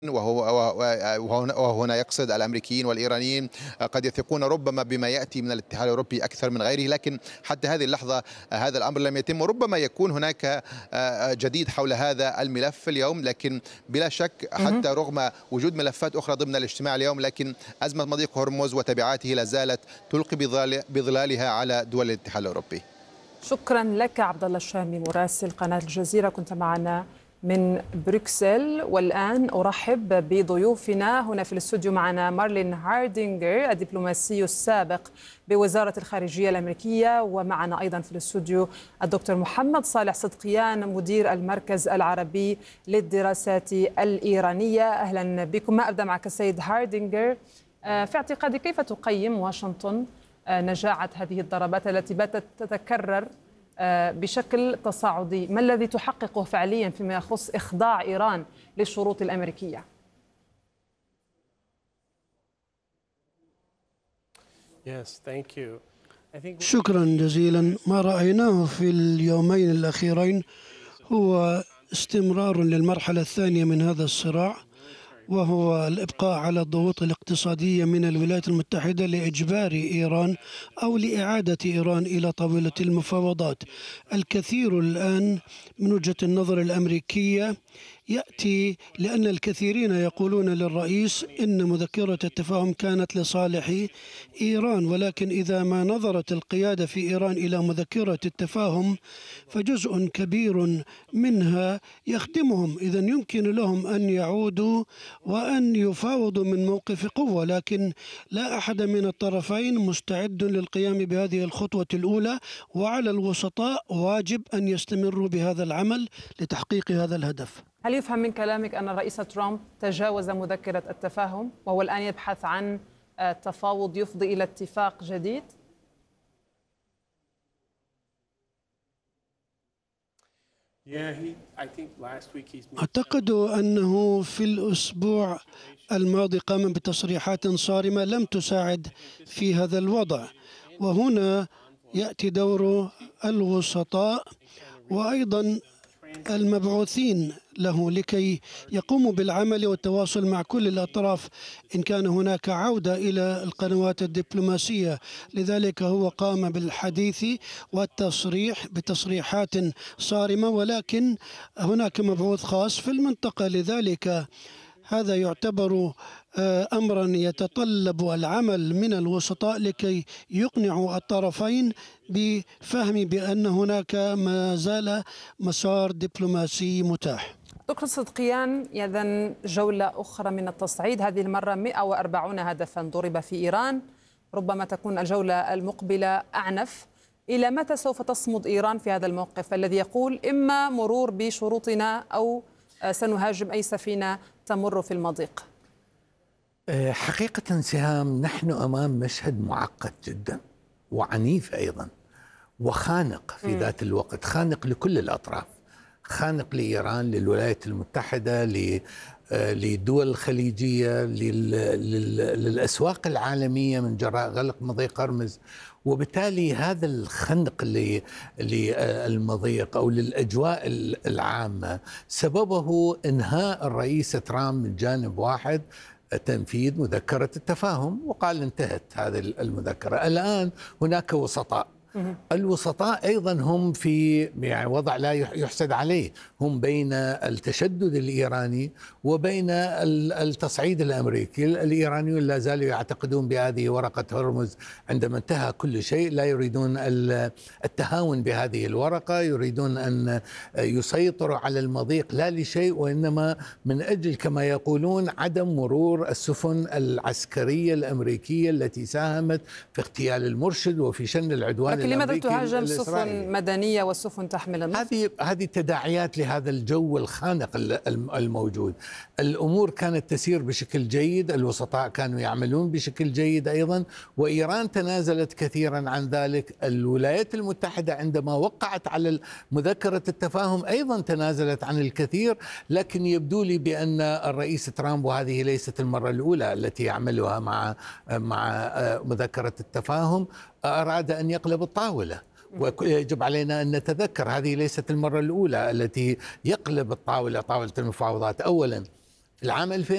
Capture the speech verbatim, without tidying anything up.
وهو وهنا وهنا يقصد الامريكيين والايرانيين قد يثقون ربما بما ياتي من الاتحاد الاوروبي اكثر من غيره، لكن حتى هذه اللحظه هذا الامر لم يتم، وربما يكون هناك جديد حول هذا الملف اليوم. لكن بلا شك حتى رغم وجود ملفات اخرى ضمن الاجتماع اليوم، لكن ازمه مضيق هرمز وتبعاته لا زالت تلقي بظلالها على دول الاتحاد الاوروبي. شكرا لك عبد الله الشامي مراسل قناه الجزيره، كنت معنا من بروكسل. والآن أرحب بضيوفنا هنا في الاستوديو. معنا مارلين هاردينغر الدبلوماسي السابق بوزارة الخارجية الأمريكية، ومعنا أيضا في الاستوديو الدكتور محمد صالح صدقيان مدير المركز العربي للدراسات الإيرانية. أهلا بكم. ما أبدأ معك السيد هاردينغر، في اعتقادك كيف تقيم واشنطن نجاعة هذه الضربات التي باتت تتكرر بشكل تصاعدي؟ ما الذي تحققه فعليا فيما يخص إخضاع إيران للشروط الأمريكية؟ شكرا جزيلا. ما رأيناه في اليومين الأخيرين هو استمرار للمرحلة الثانية من هذا الصراع، وهو الإبقاء على الضغوط الاقتصادية من الولايات المتحدة لإجبار إيران أو لإعادة إيران إلى طاولة المفاوضات. الكثير الآن من وجهة النظر الأمريكية يأتي لأن الكثيرين يقولون للرئيس إن مذكرة التفاهم كانت لصالح إيران، ولكن إذا ما نظرت القيادة في إيران إلى مذكرة التفاهم فجزء كبير منها يخدمهم. إذن يمكن لهم أن يعودوا وأن يفاوضوا من موقف قوة، لكن لا أحد من الطرفين مستعد للقيام بهذه الخطوة الأولى، وعلى الوسطاء واجب أن يستمروا بهذا العمل لتحقيق هذا الهدف. هل يفهم من كلامك أن الرئيس ترامب تجاوز مذكرة التفاهم وهو الآن يبحث عن تفاوض يفضي إلى اتفاق جديد؟ أعتقد أنه في الأسبوع الماضي قام بتصريحات صارمة لم تساعد في هذا الوضع، وهنا يأتي دور الوسطاء وأيضا المبعوثين له لكي يقوموا بالعمل والتواصل مع كل الأطراف إن كان هناك عودة إلى القنوات الدبلوماسية. لذلك هو قام بالحديث والتصريح بتصريحات صارمة، ولكن هناك مبعوث خاص في المنطقة، لذلك هذا يعتبر أمرا يتطلب العمل من الوسطاء لكي يقنعوا الطرفين بفهم بأن هناك ما زال مسار دبلوماسي متاح. دكتور صدقيان، إذن جولة أخرى من التصعيد، هذه المرة مئة وأربعين هدفا ضرب في إيران، ربما تكون الجولة المقبلة أعنف. إلى متى سوف تصمد إيران في هذا الموقف الذي يقول إما مرور بشروطنا أو سنهاجم أي سفينة تمر في المضيق؟ حقيقة سهام، نحن أمام مشهد معقد جدا وعنيف أيضا وخانق في م. ذات الوقت، خانق لكل الأطراف، خانق لإيران، للولايات المتحدة، للدول الخليجية، للأسواق العالمية من جراء غلق مضيق هرمز. وبالتالي هذا الخنق للمضيق أو للأجواء العامة سببه إنهاء الرئيس ترامب من جانب واحد تنفيذ مذكرة التفاهم، وقال انتهت هذه المذكرة. الآن هناك وسطاء، الوسطاء أيضا هم في يعني وضع لا يحسد عليه، هم بين التشدد الإيراني وبين التصعيد الأمريكي. الإيرانيون لا زالوا يعتقدون بهذه ورقة هرمز عندما انتهى كل شيء، لا يريدون التهاون بهذه الورقة، يريدون أن يسيطروا على المضيق لا لشيء وإنما من أجل كما يقولون عدم مرور السفن العسكرية الأمريكية التي ساهمت في اغتيال المرشد وفي شن العدوان. لكن لماذا تهاجم سفن مدنية والسفن تحمل النفط؟ هذه هذه تداعيات لهذا الجو الخانق الموجود. الأمور كانت تسير بشكل جيد، الوسطاء كانوا يعملون بشكل جيد أيضا، وإيران تنازلت كثيرا عن ذلك. الولايات المتحدة عندما وقعت على مذكرة التفاهم أيضا تنازلت عن الكثير، لكن يبدو لي بأن الرئيس ترامب، وهذه ليست المرة الأولى التي يعملها مع مع مذكرة التفاهم، أراد أن يقلب الطاولة. ويجب علينا أن نتذكر هذه ليست المرة الأولى التي يقلب الطاولة طاولة المفاوضات. أولا في العام ألفين